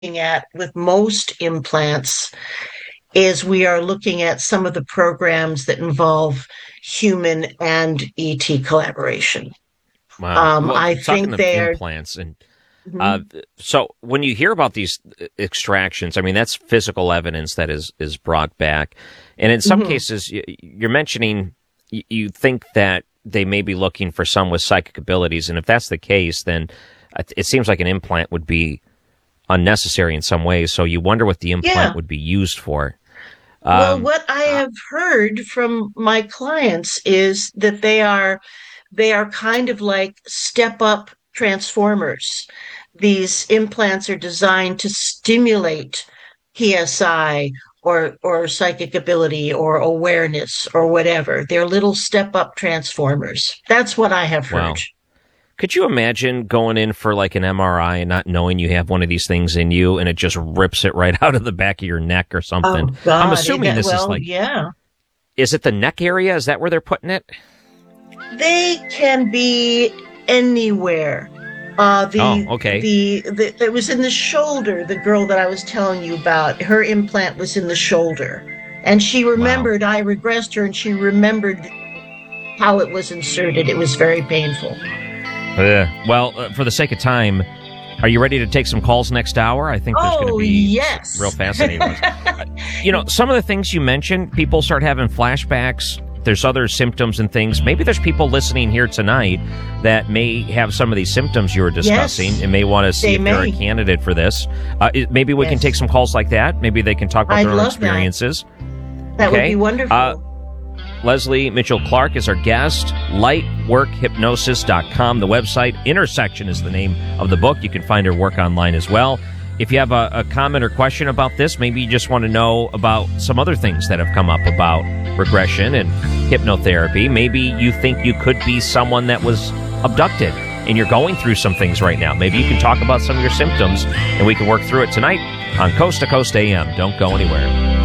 at with most implants is we are looking at some of the programs that involve human and ET collaboration. Wow. Well, I talking think of they are. implants, and Mhm. uh, so when you hear about these extractions, I mean that's physical evidence that is brought back, and in some Mhm. cases, you're mentioning you think that they may be looking for some with psychic abilities, and if that's the case, then it seems like an implant would be unnecessary in some ways. So you wonder what the implant Yeah. would be used for. Well, Um, what I uh, have heard from my clients is that they are kind of like step up transformers. These implants are designed to stimulate PSI or psychic ability or awareness or whatever. They're little step up transformers. That's what I have heard. wow. Could you imagine going in for like an MRI and not knowing you have one of these things in you and it just rips it right out of the back of your neck or something? Oh I'm God. assuming this is Well, like, yeah. is it the neck area? Is that where they're putting it? They can be anywhere. Oh, okay. The it was in the shoulder. The girl that I was telling you about, her implant was in the shoulder, and she Wow. remembered. I regressed her, and she remembered how it was inserted. It was very painful. Well, for the sake of time, are you ready to take some calls next hour? I think there's going to Oh be some yes. real fascinating ones. Some of the things you mentioned, people start having flashbacks. There's other symptoms and things. Maybe there's people listening here tonight that may have some of these symptoms you were discussing Yes, and may want to see they if they're a may. candidate for this. Maybe we can take Yes, some calls like that. Maybe they can talk about I'd their own love that. experiences. That would Okay. be wonderful. Leslie Mitchell Clark is our guest. Lightworkhypnosis.com, the website. Intersection is the name of the book. You can find her work online as well. If you have a comment or question about this, maybe you just want to know about some other things that have come up about regression and hypnotherapy. Maybe you think you could be someone that was abducted and you're going through some things right now. Maybe you can talk about some of your symptoms and we can work through it tonight on Coast to Coast AM. Don't go anywhere.